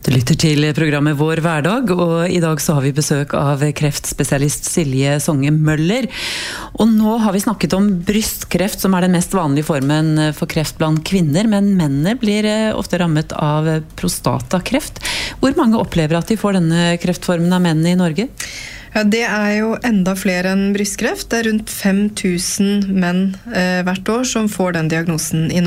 Du lytter til programmet Vår hverdag, og i dag så har vi besøk av kreftspesialist Silje Songe Møller. Og nå har vi snakket om brystkreft, som den mest vanlige formen for kreft blant kvinner, men mennene blir ofte rammet av prostatakreft. Hvor mange opplever at de får denne kreftformen av mennene i Norge? Ja, det jo enda flere enn brystkreft. Det rundt 5000 menn hvert år som får den diagnosen i